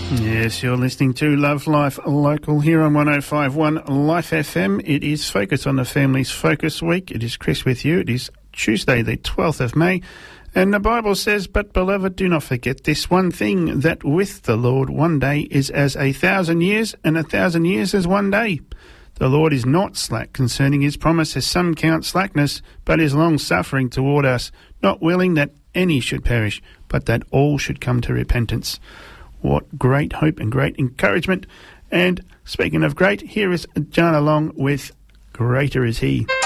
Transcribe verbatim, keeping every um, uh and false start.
Yes, you're listening to Love Life Local here on one oh five point one Life F M. It is Focus on the Family's Focus Week. It is Chris with you. It is Tuesday, the twelfth of May. And the Bible says, "But, beloved, do not forget this one thing, that with the Lord one day is as a thousand years, and a thousand years as one day. The Lord is not slack concerning his promise, as some count slackness, but is long-suffering toward us, not willing that any should perish, but that all should come to repentance." What great hope and great encouragement. And speaking of great, here is Jana Long with Greater Is He.